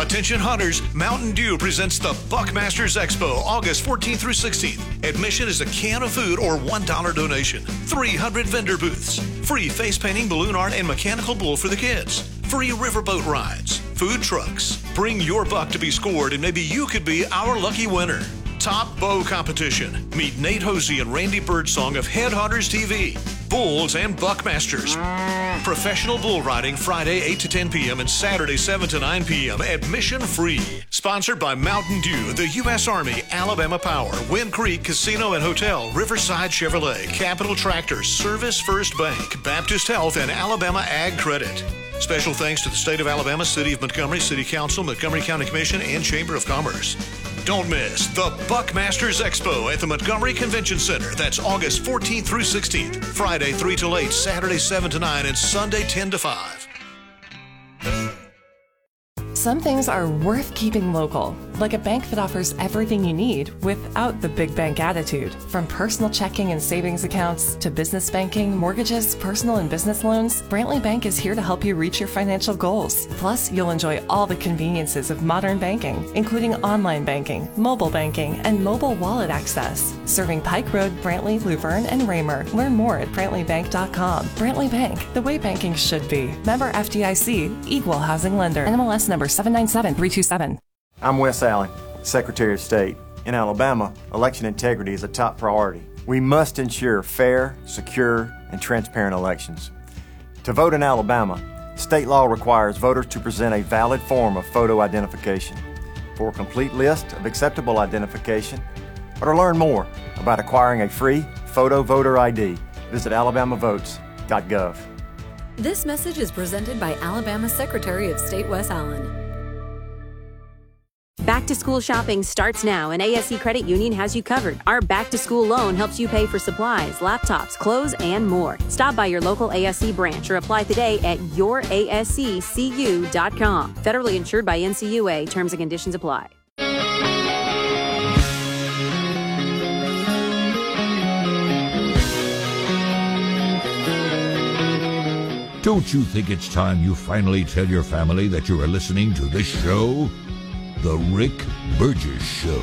Attention hunters, Mountain Dew presents the Buckmasters Expo, August 14th through 16th. Admission is a can of food or $1 donation. 300 vendor booths. Free face painting, balloon art, and mechanical bull for the kids. Free riverboat rides. Food trucks. Bring your buck to be scored and maybe you could be our lucky winner. Top bow competition. Meet Nate Hosey and Randy Birdsong of Headhunters TV. Bulls and Buckmasters. Professional bull riding Friday 8 to 10 p.m. and Saturday 7 to 9 p.m. Admission free. Sponsored by Mountain Dew, the U.S. Army, Alabama Power, Wind Creek Casino and Hotel, Riverside Chevrolet, Capital Tractors, Service First Bank, Baptist Health, and Alabama Ag Credit. Special thanks to the State of Alabama, City of Montgomery, City Council, Montgomery County Commission, and Chamber of Commerce. Don't miss the Buckmasters Expo at the Montgomery Convention Center. That's August 14th through 16th. Friday 3 to 8, Saturday 7 to 9, and Sunday 10 to 5. Some things are worth keeping local, like a bank that offers everything you need without the big bank attitude. From personal checking and savings accounts to business banking, mortgages, personal and business loans, Brantley Bank is here to help you reach your financial goals. Plus, you'll enjoy all the conveniences of modern banking, including online banking, mobile banking, and mobile wallet access. Serving Pike Road, Brantley, Luverne, and Raymer. Learn more at BrantleyBank.com. Brantley Bank, the way banking should be. Member FDIC, Equal Housing Lender. NMLS number 797327. I'm Wes Allen, Secretary of State. In Alabama, election integrity is a top priority. We must ensure fair, secure, and transparent elections. To vote in Alabama, state law requires voters to present a valid form of photo identification. For a complete list of acceptable identification, or to learn more about acquiring a free photo voter ID, visit alabamavotes.gov. This message is presented by Alabama Secretary of State Wes Allen. Back to school shopping starts now, and ASC Credit Union has you covered. Our back to school loan helps you pay for supplies, laptops, clothes, and more. Stop by your local ASC branch or apply today at yourasccu.com. Federally insured by NCUA. Terms and conditions apply. Don't you think it's time you finally tell your family that you are listening to this show? The Rick Burgess Show.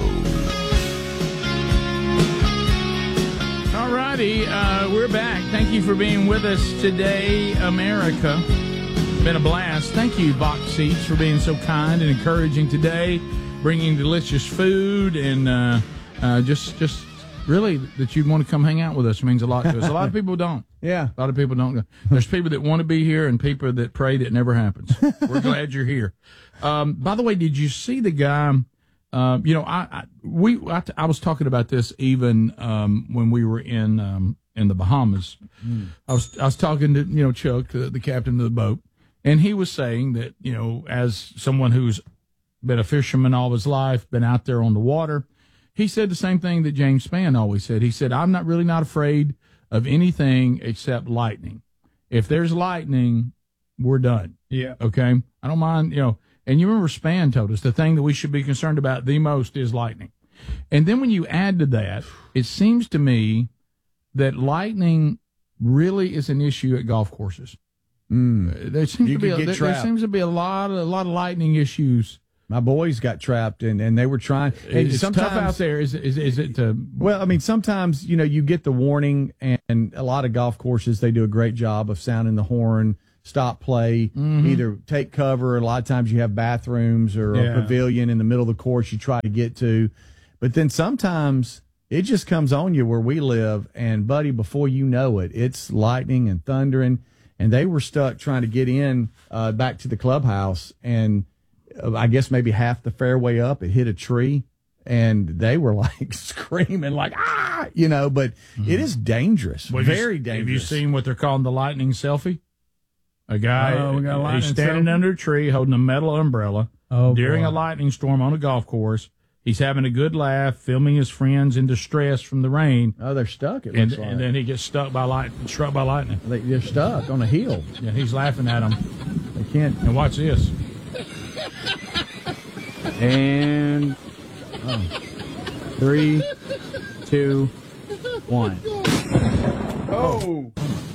All righty, we're back. Thank you for being with us today, America. Been a blast. Thank you, Box Seats, for being so kind and encouraging today, bringing delicious food and just really that you'd want to come hang out with us means a lot to us. A lot of people don't. Yeah. A lot of people don't. There's people that want to be here and people that pray that never happens. We're glad you're here. By the way, did you see the guy? I was talking about this even when we were in the Bahamas. I was talking to Chuck, the captain of the boat, and he was saying that as someone who's been a fisherman all his life, been out there on the water, he said the same thing that James Spann always said. He said, "I'm not afraid of anything except lightning. If there's lightning, we're done." Yeah. Okay. I don't mind, And you remember Spann told us the thing that we should be concerned about the most is lightning. And then when you add to that, it seems to me that lightning really is an issue at golf courses. There seems to be a lot of lightning issues. My boys got trapped and they were trying. It's tough out there. Is it? Well, I mean, sometimes you get the warning, and a lot of golf courses they do a great job of sounding the horn. Stop play, either take cover. A lot of times you have bathrooms or a pavilion in the middle of the course you try to get to. But then sometimes it just comes on you where we live, and, buddy, before you know it, it's lightning and thundering. And they were stuck trying to get in back to the clubhouse, and I guess maybe half the fairway up, it hit a tree. And they were like screaming like, but it is dangerous, very dangerous. Have you seen what they're calling the lightning selfie? A guy, he's standing under a tree holding a metal umbrella during a lightning storm on a golf course. He's having a good laugh, filming his friends in distress from the rain. Oh, they're stuck, it looks like. And then he gets struck by lightning. They're stuck on a hill. Yeah, he's laughing at them. They can't. And watch this. And 3, 2, 1. Oh.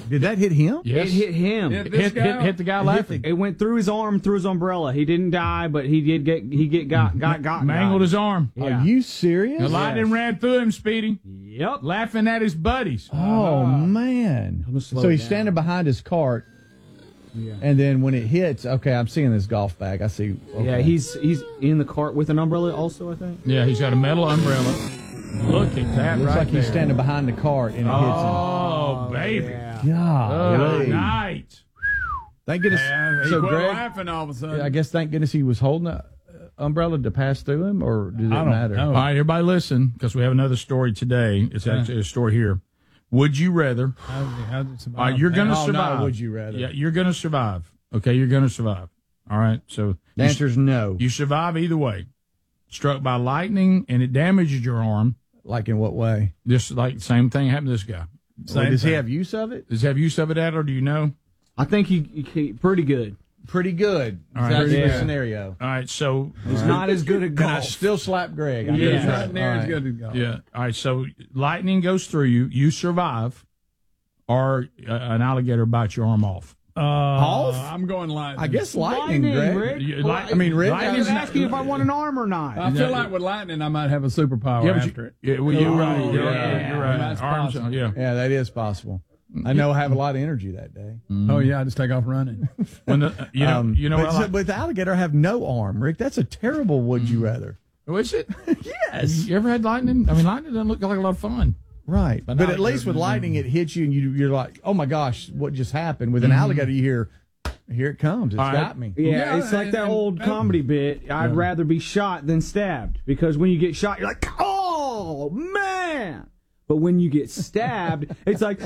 Did that hit him? Yes. It hit him. Hit the guy laughing. It went through his arm, through his umbrella. He didn't die, but he got mangled his arm. Yeah. Are you serious? The lightning ran through him, Speedy. Yep. Laughing at his buddies. Oh, man. So he's standing behind his cart. Yeah. And then when it hits, okay, I'm seeing this golf bag. I see. Okay. Yeah, he's in the cart with an umbrella also, I think. Yeah, he's got a metal umbrella. Look at that Looks right like there. he's standing behind the cart and it hits him. Oh, baby. Yeah. God. Night. Thank goodness. He So quit Greg, laughing all of a sudden. I guess thank goodness he was holding an umbrella to pass through him, or does it I don't matter? know. All right, everybody listen, because we have another story today. It's actually a story here. Would you rather? How'd it survive? All right, you're going to Oh, no, survive. would you rather? Yeah, you're going to survive. Okay, you're going to survive. All right, so The answer's no. you survive either way. Struck by lightning and it damages your arm. Like in what way? Just like the same thing happened to this guy. Wait, does he have use of it? Does he have use of it, or do you know? I think he pretty good. Pretty good. All right. That's the Yeah. scenario. All right, so He's not as good at And I golf. still slap Greg. Yeah. It's not near All as right. good as golf. yeah. All right, so lightning goes through you, you survive, or an alligator bites your arm off. Off? I'm going lightning. I guess lightning, Greg. Rick. You- Well, light- I mean, Rick, I was asking if I want an arm or not. I feel like with lightning, I might have a superpower Yeah, but after it. Yeah, well, you're right. Oh, You're yeah. right. You're right. That's Arms, possible. yeah. Yeah, that is possible. I know I have a lot of energy that day. Oh, yeah, I just take off running. When the, you know but, what I like? but the alligator have no arm, Rick. That's a terrible would you rather. Oh, is it? Yes. You ever had lightning? I mean, lightning doesn't look like a lot of fun. Right. But at least with lightning, it hits you and you're like, oh my gosh, what just happened? With an alligator, you hear, here it comes. It's All right. got me. Yeah, Yeah, it's like that and- old comedy bit. I'd rather be shot than stabbed, because when you get shot, you're like, oh man. But when you get stabbed, it's like,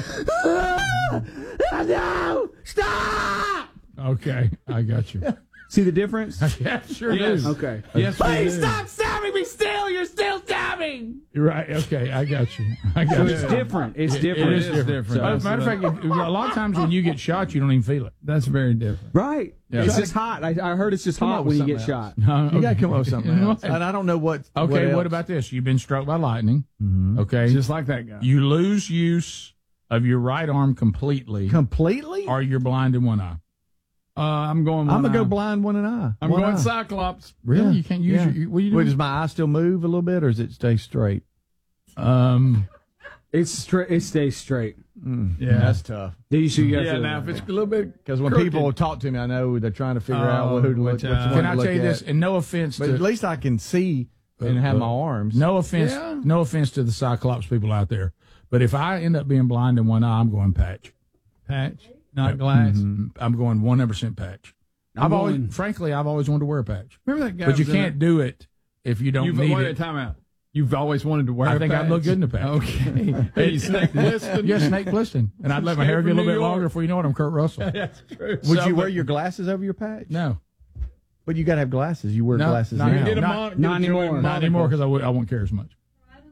no, stop. Okay, I got you. See the difference? Yeah, sure Yes. do. Okay. Yes, we Please do. stop stabbing me still. You're still stabbing. You're right. Okay, I got you. I got So you. it's different. It's It different. is different. different. As a matter of fact, a lot of times when you get shot, you don't even feel it. That's very different. Right. Yeah. It's just hot. I heard it's just Come hot up when with you get something shot. You got to come up with something else. Okay. And I don't know what. Okay, what else. about this? You've been struck by lightning. Okay, Just like that guy. you lose use of your right arm completely, Completely? or you're blind in one eye. I'm going I'm going to eye. go blind one eye. I'm One going eye. Cyclops. Really? Yeah. You can't use Yeah. your. What do you Wait, do? does my eye still move a little bit, or does it stay straight? It's straight. It stays straight. Yeah. That's tough. Yeah, now if it's a little bit. Because when crooked. people talk to me, I know they're trying to figure out Oh, who to look. which Which eye. one Can to I look tell you this? at. And no offense But to at least I can see and have my arms. no offense, Yeah. no offense to the Cyclops people out there, but if I end up being blind in one eye, I'm going patch. Patch, not glass. I'm going 100% patch. I've always wanted to wear a patch, Remember that guy? but you was in can't do it if you don't You've need wait it. a time out. You've always wanted to wear. I a think I'd patch. look good in a patch. Okay. Hey, you Snake Plissken. Yeah, Snake Plissken, and I'd let my hair get a little bit longer before you know it. I'm Kurt Russell. That's true. Would you wear your glasses over your patch? No, But you got to have glasses. You wear No, glasses not now. Get a Not- mon- not get a anymore. Jordan not anymore monocle. because I won't care as much.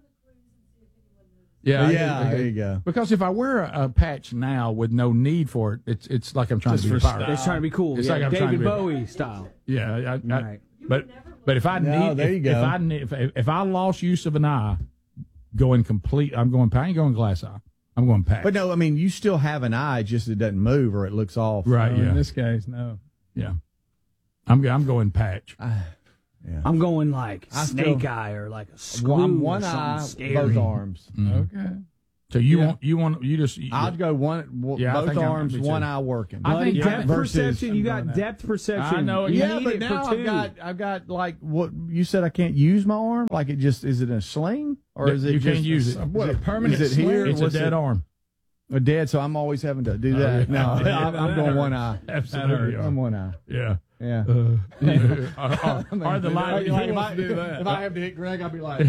Yeah, I- there you go. Because if I wear a patch now with no need for it, it's like I'm trying Just to be for pirate. It's trying to be cool. It's Yeah, like I'm trying to David be- Bowie style. Yeah, Right. but if I No, need, there you go. if I lost use of an eye, going complete, I'm going. I ain't going glass eye. I'm going patch. But no, I mean, you still have an eye, just it doesn't move or it looks off. right? In Yeah, this case, no. yeah. I'm going patch. I'm going like I snake still- eye or like a Well, screw I'm or one something eye, scary. both arms. Okay. So you just. I'd go Yeah, I both think arms, me too. one eye working. I think depth versus- perception. You got I'm going depth perception. I know, You Yeah, need but it now for two. I've got like what you said. I can't use my arm. Like it just is it a sling or is it You can't just use it. What, a permanent Is it here? sling? It's a What's dead it? arm. A dead? So I'm always having to do that. yeah. No, Yeah, I'm going one eye. Absolutely. I'm one eye. Yeah. Yeah. Are the line? If I have to hit Greg, I'll be like,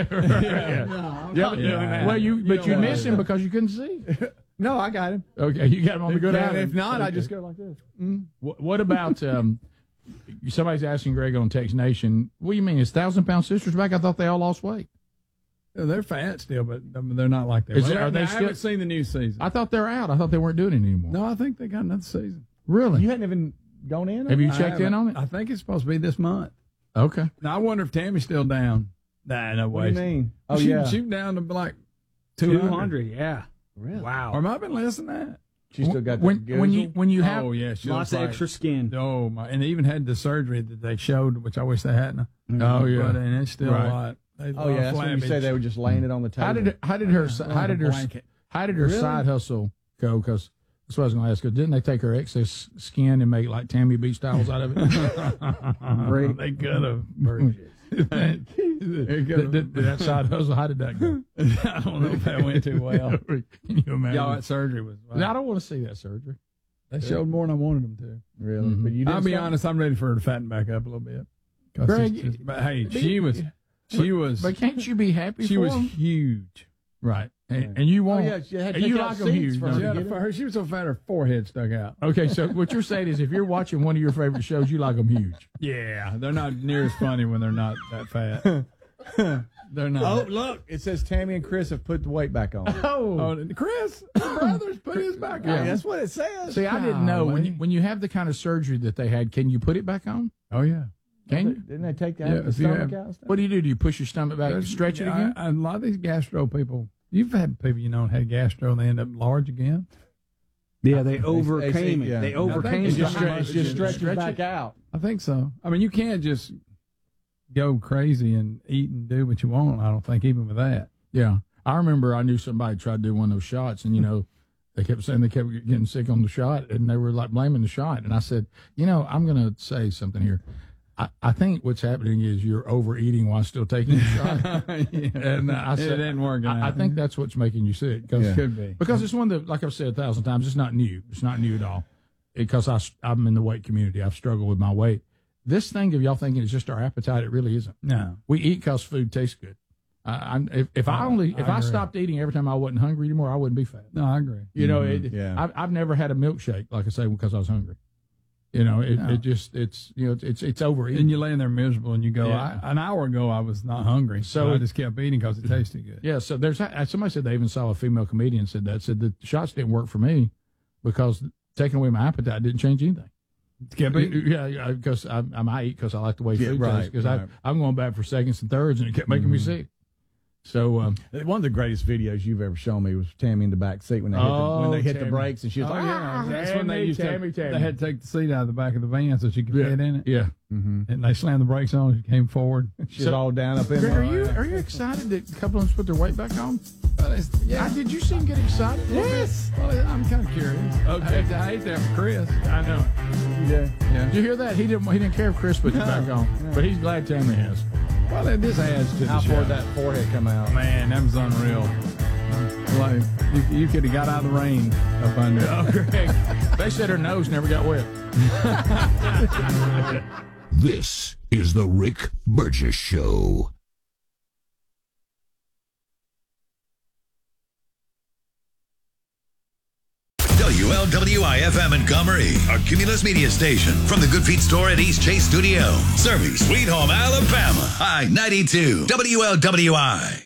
Well, you miss him because you couldn't see. no, I got him. Okay, you got him on the good eye. And if not, I Okay. just go like this. What about somebody's asking Greg on Text Nation? What do you mean? Is 1,000-pound sisters back? I thought they all lost weight. They're fat still, but they're not like that. Is it- are they I still- haven't seen the new season. I thought they're out. I thought they weren't doing it anymore. No, I think they got another season. Really? You hadn't even gone in? Have you I checked in haven't. on it? I think it's supposed to be this month. Okay. Now, I wonder if Tammy's still down. Nah, no What way. do you mean? Oh, she, yeah. She down to like 200. 200. Yeah. Really? Wow. Or might have been less than that. She still got when you have she lots of extra skin. Oh my! And they even had the surgery that they showed, which I wish they hadn't. Oh yeah, and it's still a lot. Oh yeah, that's when you say they were just laying it on the table. How did her side hustle go? Because that's what I was going to ask. Because didn't they take her excess skin and make like Tammy Beach towels out of it? They could have. That side hustle, how did that go? I don't know if that went too well. Can you imagine? Y'all, that surgery was. I don't want to see that surgery. They showed more than I wanted them to. Really? But you I'll be honest, I'm ready for her to fatten back up a little bit. Greg, but hey, she was. But can't you be happy? She was huge, right? And you want? Oh, yeah, and you like them huge? She was so fat, her forehead stuck out. Okay, so what you're saying is, if you're watching one of your favorite shows, you like them huge. Yeah, they're not near as funny when they're not that fat. They're not. Oh, look! It says Tammy and Chris have put the weight back on. Oh, Chris, the brothers put his back on. Yeah, that's what it says. See, I didn't know when you have the kind of surgery that they had. Can you put it back on? Oh yeah. Can you? Didn't they take the stomach out? What do? You push your stomach back, stretch it again? A lot of these gastro people, you've had people had gastro and they end up large again. Yeah, they overcame it. They overcame it. Just stretch it back out. I think so. I mean, you can't just go crazy and eat and do what you want, I don't think, even with that. Yeah. I remember I knew somebody tried to do one of those shots, and, they kept saying they kept getting sick on the shot, and they were, like, blaming the shot. And I said, I'm going to say something here. I think what's happening is you're overeating while still taking the shot. And I said, it didn't work. I think that's what's making you sick. Could be. Because it's one that, like I've said 1,000 times, it's not new. It's not new at all. Because I'm in the weight community. I've struggled with my weight. This thing of y'all thinking it's just our appetite, it really isn't. No. We eat because food tastes good. If I stopped eating every time I wasn't hungry anymore, I wouldn't be fat. No, I agree. I've never had a milkshake, like I say, because I was hungry. It's overeating. And you're laying there miserable, and you go, an hour ago I was not hungry, so I just kept eating because it tasted good. Yeah, so somebody said they even saw a female comedian said the shots didn't work for me because taking away my appetite didn't change anything. Kept eating? Yeah, because I might eat because I like the way food tastes. Because I'm going back for seconds and thirds, and it kept making me sick. So one of the greatest videos you've ever shown me was Tammy in the back seat when they hit the brakes, and she was that's when they used to. They had to take the seat out of the back of the van so she could get in it. Yeah, and they slammed the brakes on. She came forward. She's all down up in there. Are you excited that a couple of them put their weight back on? Did you see him get excited? Yes. Well, I'm kind of curious. Okay, I ate that for Chris. I know. Yeah. Did you hear that? He didn't care if Chris put it back on, but he's glad Tammy has. Well, this adds to the How show. far that forehead come out? Man, that was unreal. Like, you could have got out of the rain up under it. Oh, Greg. They said her nose never got wet. This is the Rick Burgess Show. WLWI-FM Montgomery, our Cumulus media station. From the Good Feet store at East Chase Studio. Serving Sweet Home, Alabama. I-92, WLWI.